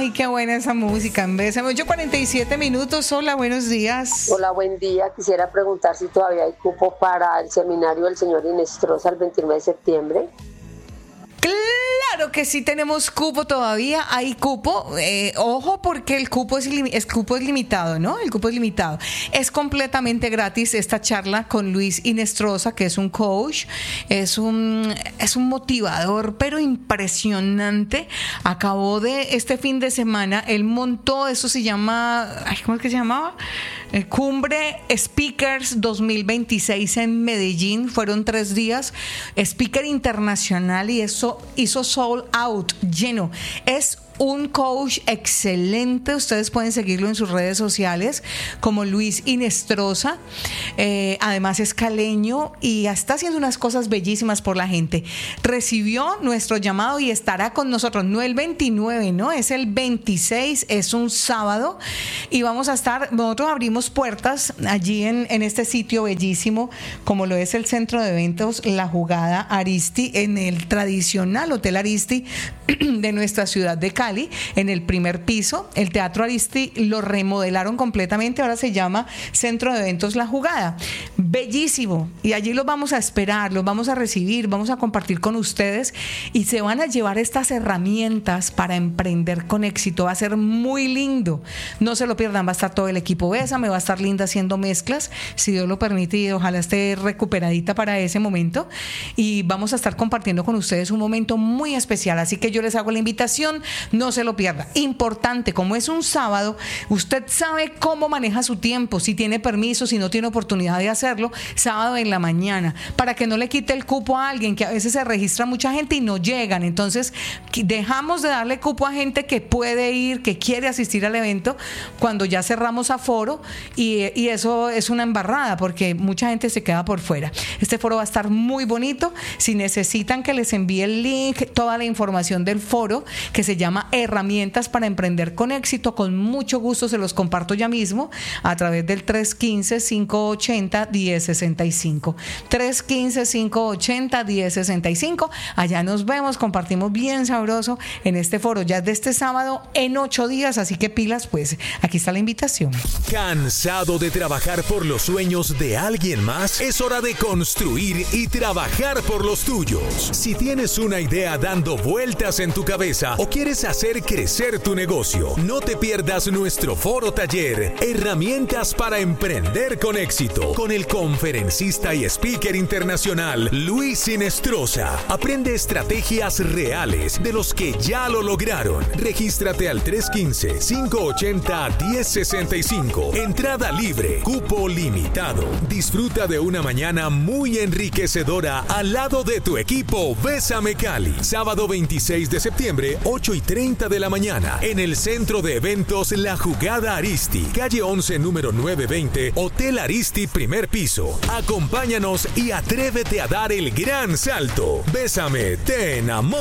Ay, qué buena esa música. En vez de 8:47. Hola, buenos días. Hola, buen día. Quisiera preguntar si todavía hay cupo para el seminario del señor Inestrosa el 29 de septiembre. Claro que sí tenemos cupo todavía, hay cupo, ojo porque el cupo es limitado, ¿no? El cupo es limitado. Es completamente gratis esta charla con Luis Inestrosa, que es un coach, es un motivador, pero impresionante. Acabó de este fin de semana, él montó, eso se llama, ¿cómo es que se llamaba? Cumbre Speakers 2026 en Medellín. Fueron 3 días, speaker internacional, y eso hizo sold out, lleno. Es un coach excelente. Ustedes pueden seguirlo en sus redes sociales como Luis Inestrosa. Además es caleño y está haciendo unas cosas bellísimas por la gente. Recibió nuestro llamado y estará con nosotros, no el 29, no, es el 26, es un sábado, y vamos a estar, nosotros abrimos puertas allí en este sitio bellísimo como lo es el centro de eventos La Jugada Aristi, en el tradicional Hotel Aristi de nuestra ciudad de Cali, en el primer piso. El Teatro Aristi lo remodelaron completamente, ahora se llama Centro de Eventos La Jugada. Bellísimo, y allí los vamos a esperar, los vamos a recibir, vamos a compartir con ustedes y se van a llevar estas herramientas para emprender con éxito. Va a ser muy lindo, no se lo pierdan. Va a estar todo el equipo Bésame, va a estar Linda haciendo mezclas, si Dios lo permite, y ojalá esté recuperadita para ese momento, y vamos a estar compartiendo con ustedes un momento muy especial, así que yo les hago la invitación, no se lo pierda. Importante, como es un sábado, usted sabe cómo maneja su tiempo, si tiene permiso, si no tiene oportunidad de hacerlo, sábado en la mañana, para que no le quite el cupo a alguien, que a veces se registra mucha gente y no llegan. Entonces dejamos de darle cupo a gente que puede ir, que quiere asistir al evento, cuando ya cerramos aforo, y eso es una embarrada porque mucha gente se queda por fuera. Este foro va a estar muy bonito. Si necesitan que les envíe el link, toda la información del foro, que se llama Herramientas para Emprender con Éxito, con mucho gusto se los comparto ya mismo a través del 315-580-1065. 315-580-1065. Allá nos vemos, compartimos bien sabroso en este foro, ya de este sábado en 8 días, así que pilas, pues aquí está la invitación. ¿Cansado de trabajar por los sueños de alguien más? Es hora de construir y trabajar por los tuyos. Si tienes una idea dando vueltas en tu cabeza o quieres hacer crecer tu negocio, no te pierdas nuestro foro taller Herramientas para Emprender con Éxito, con el conferencista y speaker internacional Luis Inestrosa. Aprende estrategias reales de los que ya lo lograron. Regístrate al 315-580-1065. Entrada libre, cupo limitado. Disfruta de una mañana muy enriquecedora al lado de tu equipo Bésame Cali. Sábado 26 de septiembre, 8:30 de la mañana, en el Centro de Eventos La Jugada Aristi, calle 11, número 920, Hotel Aristi, primer piso. Acompáñanos y atrévete a dar el gran salto. Bésame, te enamora.